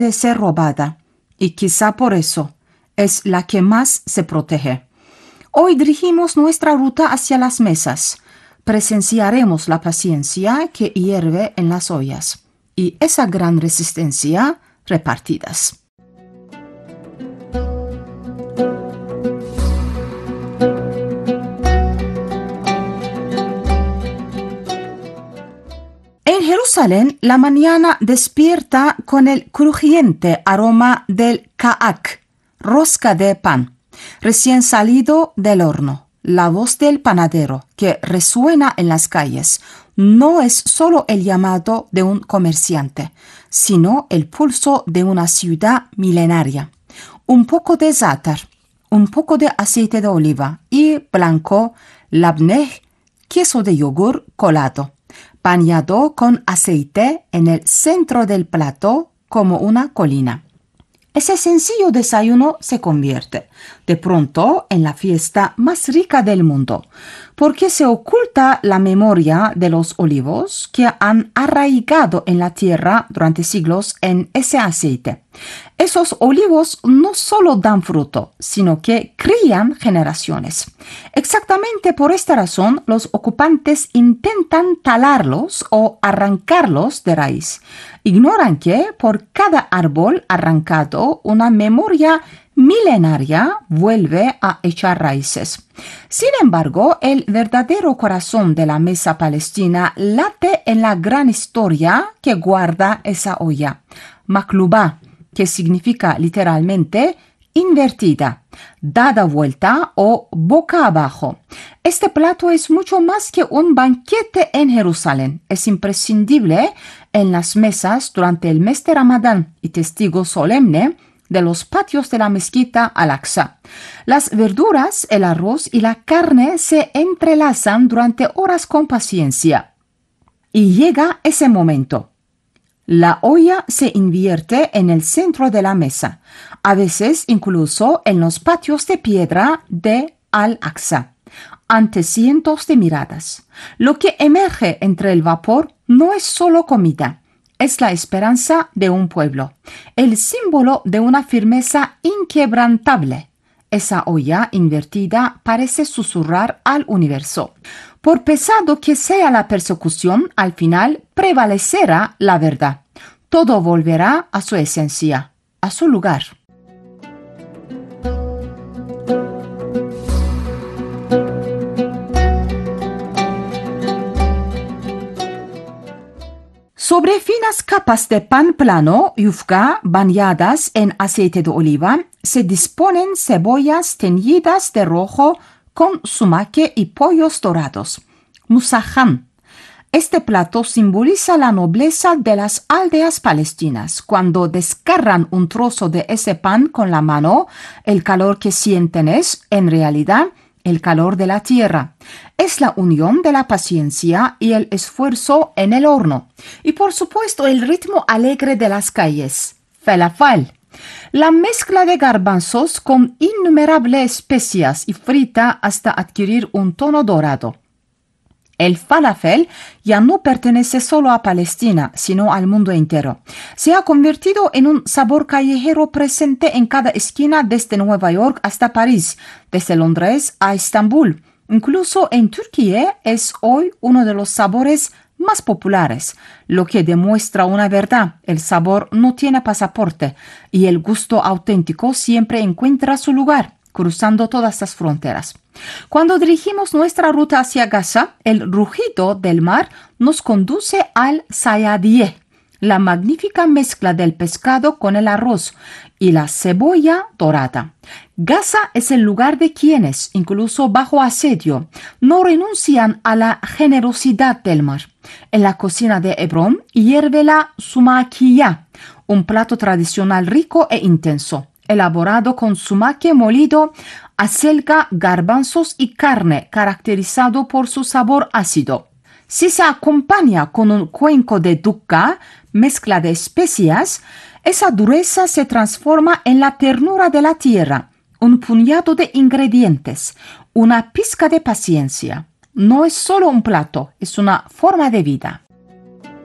de ser robada y quizá por eso es la que más se protege. Hoy dirigimos nuestra ruta hacia las mesas. Presenciaremos la paciencia que hierve en las ollas y esa gran resistencia repartidas. En Jerusalén, la mañana despierta con el crujiente aroma del ka'ak, rosca de pan, recién salido del horno. La voz del panadero, que resuena en las calles, no es solo el llamado de un comerciante, sino el pulso de una ciudad milenaria. Un poco de zátar, un poco de aceite de oliva y blanco, labneh, queso de yogur colado, bañado con aceite en el centro del plato como una colina. Ese sencillo desayuno se convierte, de pronto, en la fiesta más rica del mundo, porque se oculta la memoria de los olivos que han arraigado en la tierra durante siglos en ese aceite. Esos olivos no solo dan fruto, sino que crían generaciones. Exactamente por esta razón, los ocupantes intentan talarlos o arrancarlos de raíz. Ignoran que por cada árbol arrancado, una memoria milenaria vuelve a echar raíces. Sin embargo, el verdadero corazón de la mesa palestina late en la gran historia que guarda esa olla. Maklubá, que significa literalmente invertida, dada vuelta o boca abajo. Este plato es mucho más que un banquete en Jerusalén. Es imprescindible en las mesas durante el mes de Ramadán y testigo solemne de los patios de la mezquita Al-Aqsa. Las verduras, el arroz y la carne se entrelazan durante horas con paciencia. Y llega ese momento. La olla se invierte en el centro de la mesa, a veces incluso en los patios de piedra de Al-Aqsa, ante cientos de miradas. Lo que emerge entre el vapor no es solo comida, es la esperanza de un pueblo, el símbolo de una firmeza inquebrantable. Esa olla invertida parece susurrar al universo. Por pesado que sea la persecución, al final prevalecerá la verdad. Todo volverá a su esencia, a su lugar. Sobre finas capas de pan plano, yufka, bañadas en aceite de oliva, se disponen cebollas teñidas de rojo con sumaque y pollos dorados. Musaham. Este plato simboliza la nobleza de las aldeas palestinas. Cuando descarran un trozo de ese pan con la mano, el calor que sienten es, en realidad, el calor de la tierra. Es la unión de la paciencia y el esfuerzo en el horno. Y por supuesto el ritmo alegre de las calles. Falafel. La mezcla de garbanzos con innumerables especias y frita hasta adquirir un tono dorado. El falafel ya no pertenece solo a Palestina, sino al mundo entero. Se ha convertido en un sabor callejero presente en cada esquina desde Nueva York hasta París, desde Londres a Estambul. Incluso en Turquía es hoy uno de los sabores más populares, lo que demuestra una verdad: el sabor no tiene pasaporte y el gusto auténtico siempre encuentra su lugar, cruzando todas las fronteras. Cuando dirigimos nuestra ruta hacia Gaza, el rugido del mar nos conduce al sayadiyeh, la magnífica mezcla del pescado con el arroz y la cebolla dorada. Gaza es el lugar de quienes, incluso bajo asedio, no renuncian a la generosidad del mar. En la cocina de Hebrón hierve la sumakiyah, un plato tradicional rico e intenso, elaborado con sumaque molido, acelga, garbanzos y carne, caracterizado por su sabor ácido. Si se acompaña con un cuenco de dukka, mezcla de especias, esa dureza se transforma en la ternura de la tierra, un puñado de ingredientes, una pizca de paciencia. No es solo un plato, es una forma de vida.